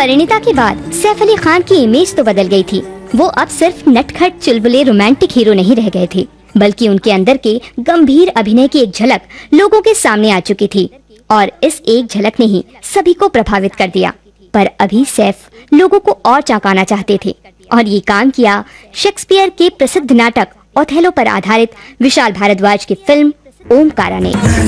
परिणीता के बाद सैफ अली खान की इमेज तो बदल गई थी। वो अब सिर्फ नटखट चुलबुले रोमांटिक हीरो नहीं रह गए थे, बल्कि उनके अंदर के गंभीर अभिनय की एक झलक लोगों के सामने आ चुकी थी और इस एक झलक ने ही सभी को प्रभावित कर दिया। पर अभी सैफ लोगों को और चौंकाना चाहते थे और ये काम किया शेक्सपियर के प्रसिद्ध नाटक ओथेलो पर आधारित विशाल भारद्वाज की फिल्म ओमकारा ने।